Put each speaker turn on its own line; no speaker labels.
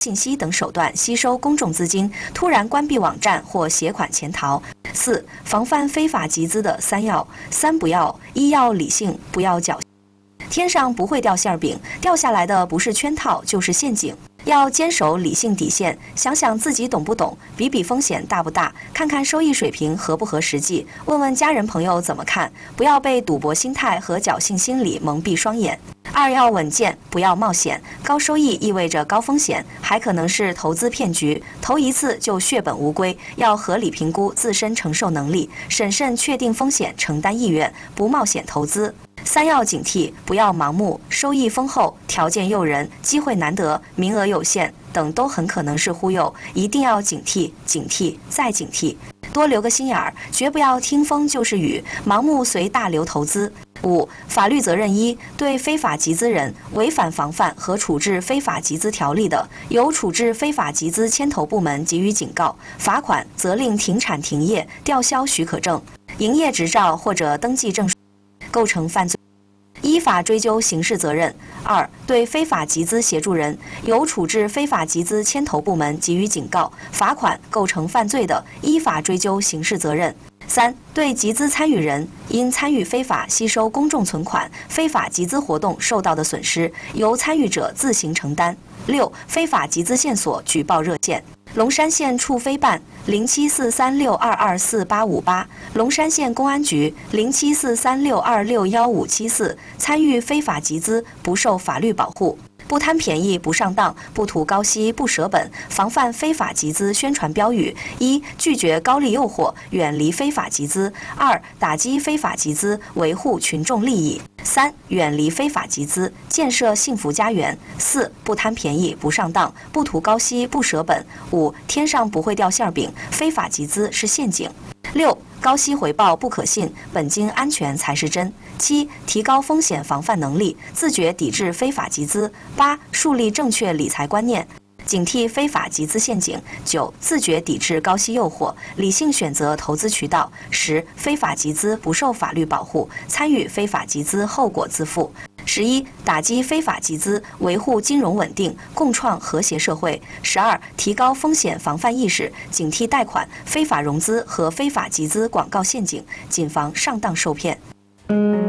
信息等手段吸收公众资金，突然关闭网站或携款潜逃。4、防范非法集资的3要：3不要，1要理性，不要侥幸。天上不会掉馅饼，掉下来的不是圈套就是陷阱。要坚守理性底线，想想自己懂不懂，比比风险大不大，看看收益水平合不合实际，问问家人朋友怎么看，不要被赌博心态和侥幸心理蒙蔽双眼。2要稳健，不要冒险，高收益意味着高风险，还可能是投资骗局，投一次就血本无归，要合理评估自身承受能力，审慎确定风险承担意愿，不冒险投资。3要警惕，不要盲目，收益丰厚、条件诱人、机会难得、名额有限等都很可能是忽悠，一定要警惕、警惕再警惕，多留个心眼儿，绝不要听风就是雨，盲目随大流投资。5、法律责任1，对非法集资人违反防范和处置非法集资条例的，由处置非法集资牵头部门给予警告、罚款、责令停产停业、吊销许可证、营业执照或者登记证书，构成犯罪，依法追究刑事责任。2、对非法集资协助人，由处置非法集资牵头部门给予警告、罚款，构成犯罪的，依法追究刑事责任。3、对集资参与人，因参与非法吸收公众存款、非法集资活动受到的损失，由参与者自行承担。6、非法集资线索举报热线：龙山县处非办0743622488，龙山县公安局074362617574。参与非法集资不受法律保护。不贪便宜不上当，不图高息不舍本，防范非法集资宣传标语： 1、拒绝高利诱惑，远离非法集资； 2、打击非法集资，维护群众利益； 3、远离非法集资，建设幸福家园； 4、不贪便宜不上当，不图高息不舍本； 5、天上不会掉馅饼，非法集资是陷阱； 6、高息回报不可信，本金安全才是真； 7、提高风险防范能力，自觉抵制非法集资； 8、树立正确理财观念，警惕非法集资陷阱； 9、自觉抵制高息诱惑，理性选择投资渠道； 10、非法集资不受法律保护，参与非法集资后果自负； 11、打击非法集资，维护金融稳定，共创和谐社会； 12、提高风险防范意识，警惕贷款、非法融资和非法集资广告陷阱，谨防上当受骗。